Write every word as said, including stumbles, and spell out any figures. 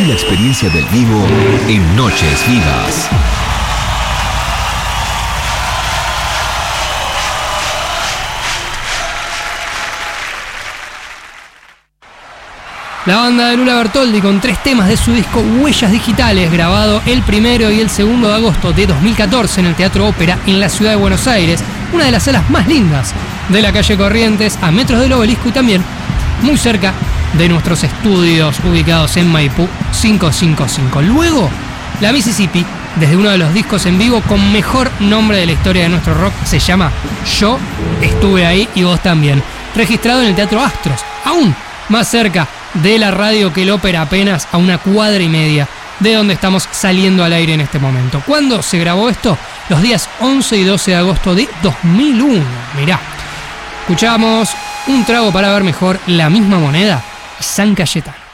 la experiencia del vivo en Noches Vivas. La banda de Lula Bertoldi con tres temas de su disco Huellas Digitales, grabado el primero y el segundo de agosto de dos mil catorce en el Teatro Ópera en la ciudad de Buenos Aires, una de las salas más lindas de la calle Corrientes, a metros del Obelisco y también muy cerca de nuestros estudios ubicados en Maipú quinientos cincuenta y cinco. Luego, la Mississippi, desde uno de los discos en vivo con mejor nombre de la historia de nuestro rock, se llama Yo Estuve Ahí y Vos También, registrado en el Teatro Astros, aún más cerca de la radio que el Ópera, apenas a una cuadra y media de donde estamos saliendo al aire en este momento. ¿Cuándo se grabó esto? Los días once y doce de agosto de dos mil uno. Mirá, escuchamos Un trago para ver mejor, La misma moneda y San Cayetano.